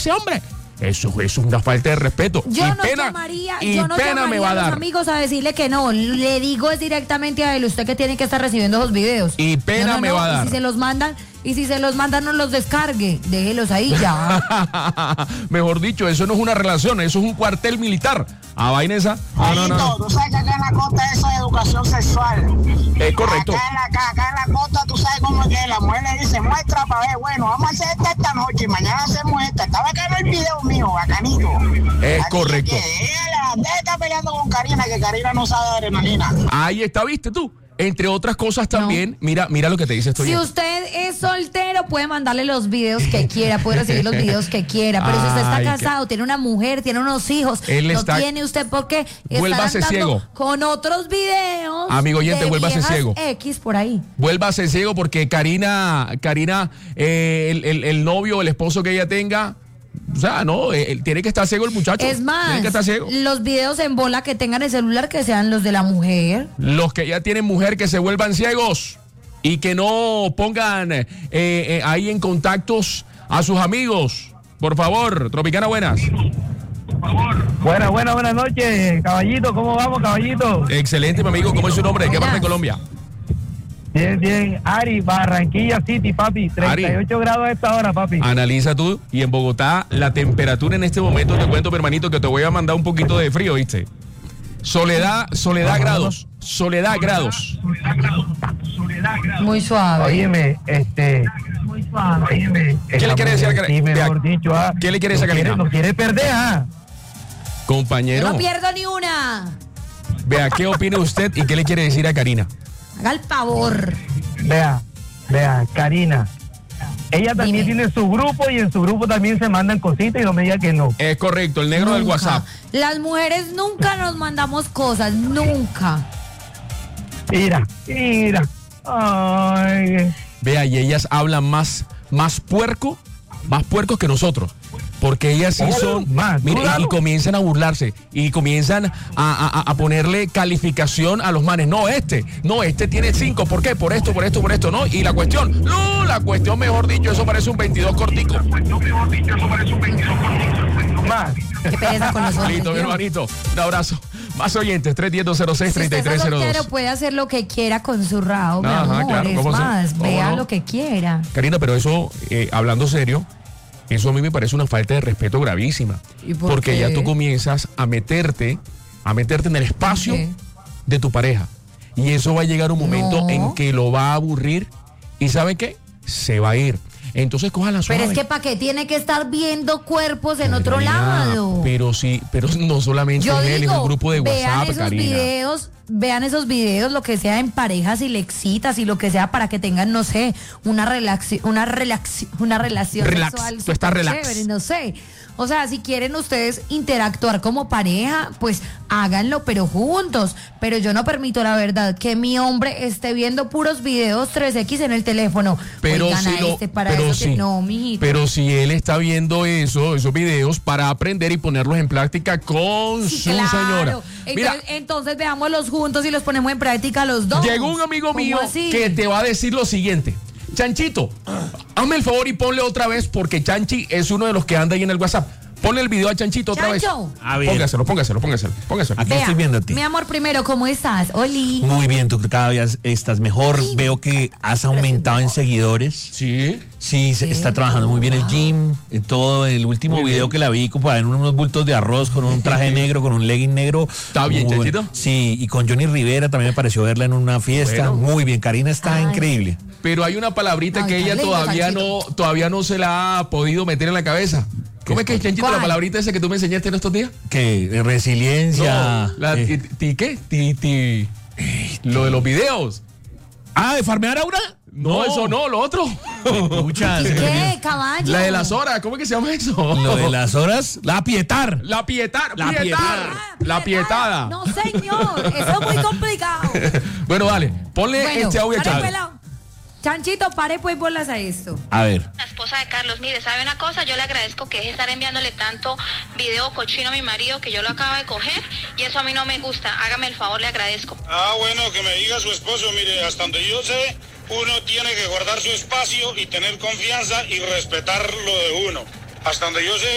ese hombre. Eso es una falta de respeto. Yo y no pena, llamaría, y yo no pena llamaría me va a a los dar. amigos a decirle que no. Le digo es directamente a él, usted que tiene que estar recibiendo esos videos. Y pena me va a dar. Y si se los mandan, no los descargue. Déjelos ahí ya. Mejor dicho, eso no es una relación, eso es un cuartel militar. ¿A vaina esa? No. Tú sabes que acá en la costa eso es educación sexual. Es correcto. Acá en la costa tú sabes cómo es que la mujer le dice, muestra para ver, bueno, vamos a hacer esta noche y mañana hacemos esta. Está bacano el video mío, bacanito. Es correcto. Deja de estar peleando con Karina, que Karina no sabe de adrenalina. Ahí está, ¿viste tú? Entre otras cosas también, mira lo que te dice esto. Si usted es soltero, puede mandarle los videos que quiera, puede recibir los videos que quiera, pero si usted está casado, tiene una mujer, tiene unos hijos, tiene usted por qué vuélvase ciego con otros videos. Amigo oyente, vuélvase ciego. X por ahí. Vuélvase ciego porque Karina, el novio, el esposo que ella tenga, o sea, no, tiene que estar ciego el muchacho. Es más, tiene que estar ciego. Los videos en bola que tengan el celular que sean los de la mujer. Los que ya tienen mujer que se vuelvan ciegos y que no pongan ahí en contactos a sus amigos. Por favor, Tropicana, buenas. Buenas noches, caballito. ¿Cómo vamos, caballito? Excelente, mi amigo. ¿Cómo es su nombre? ¿De qué parte de Colombia? Bien. Ari, Barranquilla City, papi. 38 grados a esta hora, papi. Analiza tú. Y en Bogotá, la temperatura en este momento, te cuento, hermanito, que te voy a mandar un poquito de frío, ¿viste? Soledad grados. Muy suave. Óyeme, muy suave. Óyeme. ¿Qué le quiere decir a Karina? Mejor dicho, ¿Qué le quiere decir a Karina? No quiere perder, Compañero. Yo no pierdo ni una. Vea, ¿qué opina usted y qué le quiere decir a Karina? Haga el favor. Vea, Karina. Ella también tiene su grupo y en su grupo también se mandan cositas y no me diga que no. Es correcto, el negro del WhatsApp. Las mujeres nunca nos mandamos cosas, nunca. Mira. Ay. Vea, y ellas hablan más puercos que nosotros. Porque ellas sí son, mire, y comienzan a burlarse y comienzan a ponerle calificación a los manes. No, este tiene 5. ¿Por qué? Por esto, ¿no? Y la cuestión, mejor dicho, eso parece un 22 cortico. Más. Qué pereza con nosotros. Listo, mi hermanito. Un abrazo. Más oyentes, 310-206-3302. Si puede hacer lo que quiera con su rabo, mi Ajá, amor. claro, Es más, vea lo que quiera. Karina, pero eso, hablando serio, eso a mí me parece una falta de respeto gravísima. ¿Y por porque qué? ya tú comienzas a meterte en el espacio de tu pareja. Y eso va a llegar un momento en que lo va a aburrir. ¿Y sabe qué? Se va a ir. Entonces coja la suave. Pero es que ¿para qué tiene que estar viendo cuerpos en otro lado? Pero no solamente él, es un grupo de WhatsApp, Karina. Vean esos videos, lo que sea en parejas y lexitas y lo que sea para que tengan, no sé, una relación sexual. Tú estás relax. Chévere, no sé. O sea, si quieren ustedes interactuar como pareja, pues háganlo, pero juntos. Pero yo no permito, la verdad, que mi hombre esté viendo puros videos 3X en el teléfono. Pero Pero si él está viendo esos videos para aprender y ponerlos en práctica con su señora. Mira, entonces veámoslos juntos y los ponemos en práctica los dos. Llegó un amigo mío que te va a decir lo siguiente. Chanchito, hazme el favor y ponle otra vez, porque Chanchi es uno de los que anda ahí en el WhatsApp. Ponle el video a Chanchito otra vez. A ver. Póngaselo. Aquí estoy viendo a ti. Mi amor, primero, ¿cómo estás? Oli. Muy bien, tú cada día estás mejor. Veo que has aumentado en seguidores. Sí. Sí, está trabajando muy bien el gym. Todo el último video que la vi, como en unos bultos de arroz, con un traje negro, con un legging negro. ¿Está bien, Chanchito? Sí, y con Johnny Rivera también me pareció verla en una fiesta. Bueno. Muy bien, Karina está increíble. Pero hay una palabrita que ella todavía no se la ha podido meter en la cabeza. ¿Cómo es que es, Chanchito, la palabrita esa que tú me enseñaste en estos días? ¿Qué? Resiliencia. No, ¿qué? Lo de los videos. ¿De farmear aura? No, eso no, lo otro. Muchas. ¿Qué, caballo? La de las horas, ¿cómo es que se llama eso? Lo de las horas, la pietar. La pietada. No, señor, eso es muy complicado. Bueno, dale, ponle este audio a Chávez. Chanchito, pare pues bolas a esto. A ver. La esposa de Carlos, mire, ¿sabe una cosa? Yo le agradezco que deje de estar enviándole tanto video cochino a mi marido, que yo lo acabo de coger, y eso a mí no me gusta. Hágame el favor, le agradezco. Bueno, que me diga su esposo, mire, hasta donde yo sé, uno tiene que guardar su espacio y tener confianza y respetar lo de uno. Hasta donde yo sé.